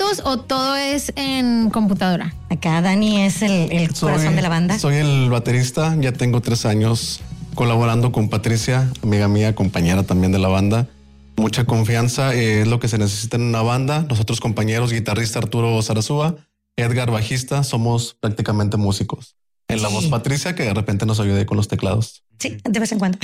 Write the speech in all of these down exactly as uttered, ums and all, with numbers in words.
músicos o todo es en computadora? Acá Dani es el, el soy, corazón de la banda. Soy el baterista, ya tengo tres años colaborando con Patricia, amiga mía, compañera también de la banda. Mucha confianza eh, es lo que se necesita en una banda. Nosotros compañeros, guitarrista Arturo Zarazúa, Edgar bajista, somos prácticamente músicos. En la Sí. voz Patricia, que de repente nos ayude con los teclados. Sí, de vez en cuando.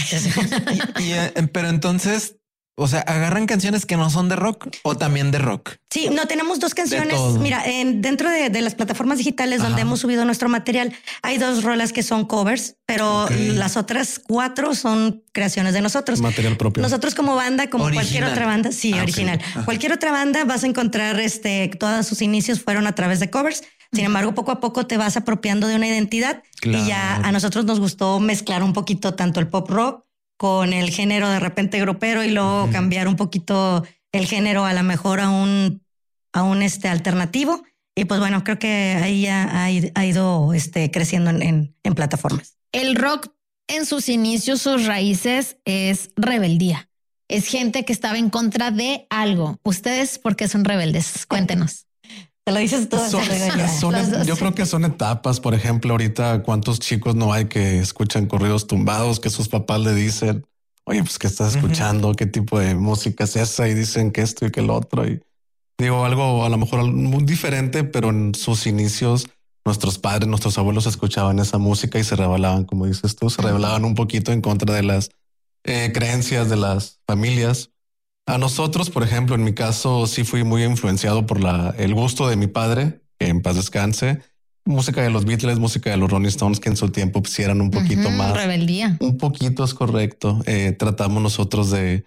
Y, y, eh, pero entonces, o sea, ¿agarran canciones que no son de rock o también de rock? Sí, no, tenemos dos canciones. todo. Mira, en, dentro de, de las plataformas digitales Ajá. donde hemos subido nuestro material, hay dos rolas que son covers, pero Ok. las otras cuatro son creaciones de nosotros. Material propio. Nosotros como banda, como Original. cualquier otra banda, sí, Ah, ok. original. Ajá. Cualquier otra banda vas a encontrar, este, todos sus inicios fueron a través de covers. Sin embargo, poco a poco te vas apropiando de una identidad y ya Claro. a nosotros nos gustó mezclar un poquito tanto el pop rock con el género de repente grupero y luego Ujú. cambiar un poquito el género a lo mejor a un, a un este alternativo. Y pues bueno, creo que ahí ya ha, id- ha ido este, creciendo en, en, en plataformas. El rock en sus inicios, sus raíces es rebeldía. Es gente que estaba en contra de algo. ¿Ustedes por qué son rebeldes? Cuéntenos. Te lo dices tú. Son- son- Las dos. yo creo que son etapas. Por ejemplo, ahorita cuántos chicos no hay que escuchan corridos tumbados, que sus papás le dicen, oye, pues qué estás Ujú. escuchando, qué tipo de música es esa, y dicen que esto y que lo otro. Y digo algo a lo mejor muy diferente, pero en sus inicios nuestros padres, nuestros abuelos escuchaban esa música y se rebelaban, como dices tú, se rebelaban un poquito en contra de las eh, creencias de las familias. A nosotros, por ejemplo, en mi caso, sí fui muy influenciado por la, el gusto de mi padre, que en paz descanse. Música de los Beatles, música de los Rolling Stones, que en su tiempo pues, sí eran un poquito Ujú, más. rebeldía. Un poquito es correcto. Eh, tratamos nosotros de,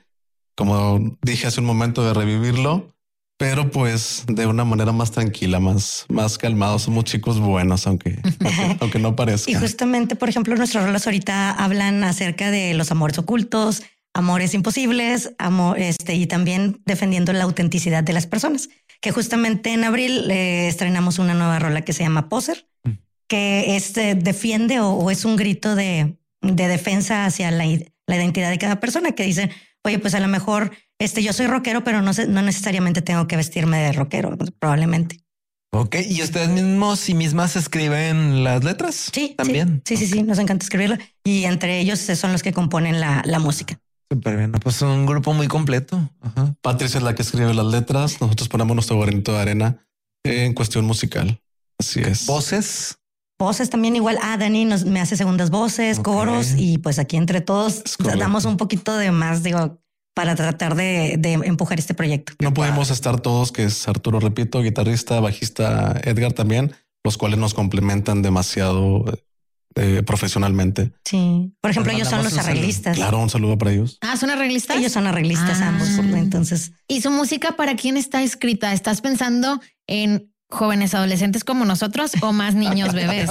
como dije hace un momento, de revivirlo, pero pues de una manera más tranquila, más, más calmados. Somos chicos buenos, aunque, aunque, aunque no parezca. Y justamente, por ejemplo, nuestros rolas ahorita hablan acerca de los amores ocultos, amores imposibles, amor, este, y también defendiendo la autenticidad de las personas. Que justamente en abril eh, estrenamos una nueva rola que se llama Poser, que este defiende o, o es un grito de, de defensa hacia la, la identidad de cada persona, que dice, oye, pues a lo mejor este, yo soy rockero, pero no, sé, no necesariamente tengo que vestirme de rockero, probablemente. Ok. ¿Y ustedes mismos y mismas escriben las letras? Sí, También. Sí, sí, sí, sí, nos encanta escribirlo. Y entre ellos son los que componen la, la música. Súper bien. Pues un grupo muy completo. Ajá. Patricia es la que escribe las letras. Nosotros ponemos nuestro granito de arena en cuestión musical. Así es. Voces. Voces también igual. Ah, Dani nos, me hace segundas voces, Ok. coros y pues aquí entre todos Es correcto. damos un poquito de más, digo, para tratar de, de empujar este proyecto. No podemos estar todos, que es Arturo, repito, guitarrista, bajista, Edgar también, los cuales nos complementan demasiado eh, profesionalmente. Sí. Por ejemplo, Les ellos son mandamos los un saludo. arreglistas. Claro, un saludo para ellos. Ah, ¿son arreglistas? Ellos son arreglistas Ah. ambos. Entonces, ¿Y su música para quién está escrita? ¿Estás pensando en jóvenes adolescentes como nosotros o más niños bebés?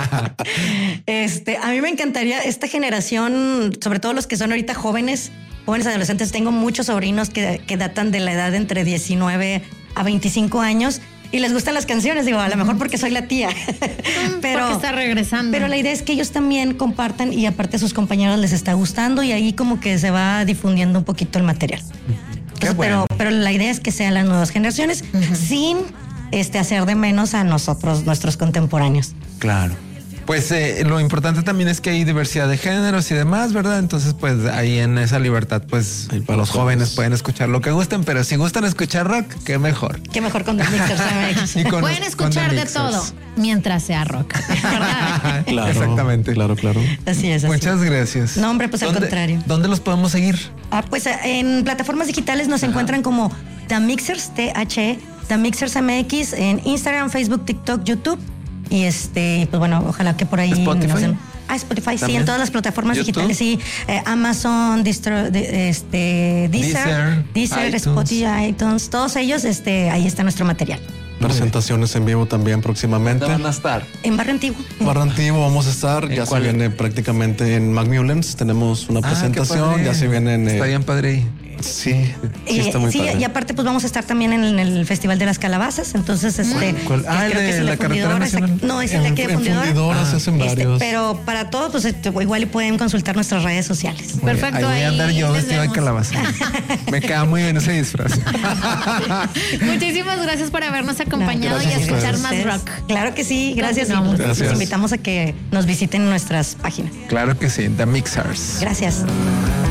este, a mí me encantaría esta generación, sobre todo los que son ahorita jóvenes, jóvenes adolescentes. Tengo muchos sobrinos que, que datan de la edad de entre diecinueve a veinticinco años y les gustan las canciones. Digo, a lo mejor porque soy la tía, pero Porque está regresando. Pero la idea es que ellos también compartan y aparte a sus compañeros les está gustando y ahí como que se va difundiendo un poquito el material. Qué Entonces, bueno. pero, pero la idea es que sean las nuevas generaciones sin este, hacer de menos a nosotros, nuestros contemporáneos. Claro. Pues eh, lo importante también es que hay diversidad de géneros y demás, ¿verdad? Entonces, pues ahí en esa libertad, pues Ahí para los todos. jóvenes pueden escuchar lo que gusten, pero si gustan escuchar rock, qué mejor. Qué mejor con The Mixers M X. Y con Pueden los- con escuchar The de Mixers. todo mientras sea rock. ¿Verdad? Claro, Exactamente. Claro, claro. Así es. Así. Muchas gracias. No, hombre, pues al ¿Dónde- contrario. ¿Dónde los podemos seguir? Ah, pues en plataformas digitales nos encuentran como The Mixers, T H E, The Mixers M X en Instagram, Facebook, TikTok, YouTube. Y este, pues bueno, ojalá que por ahí Spotify. nos den- Ah, Spotify, sí, ¿También? en todas las plataformas YouTube. digitales, sí. Eh, Amazon, Distro, de- este, Deezer, Deezer, Deezer, iTunes. Spotify, iTunes, todos ellos, este, ahí está nuestro material. Presentaciones en vivo también próximamente. ¿Dónde van a estar? En Barrio Antiguo. Barrio Antiguo vamos a estar, ¿En ya cuál? se viene prácticamente en Macmillans, tenemos una Ah, qué presentación, padre. ya se viene en, eh, Está bien padre ahí. Sí, sí está muy sí, padre. y aparte pues vamos a estar también en el Festival de las Calabazas, entonces este ¿Cuál? Ah, el creo que de es el la carretera Fundidora, nacional. exact- no, es el de En, aquí de en Fundidora. fundidoras se hacen Este, varios. pero para todo, pues este, igual y pueden consultar nuestras redes sociales. Muy bien. Perfecto, Ahí voy a ahí andar yo les vestido de vemos. calabaza. Me queda muy bien ese disfraz. Muchísimas gracias por habernos acompañado gracias y a a escuchar ustedes. más Ustedes. rock. Claro que sí, gracias. Y Continuamos. los, los Gracias. invitamos a que nos visiten en nuestras páginas. Claro que sí, The Mixers. Gracias.